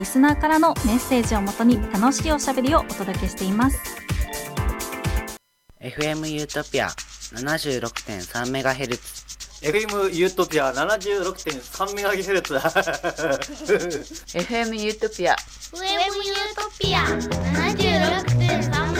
リスナーからのメッセージをもとに楽しいおしゃべりをお届けしています。 FM ユートピア 76.3MHz FM ユートピア 76.3MHz FM ユートピア FM ユートピア 76.3MHz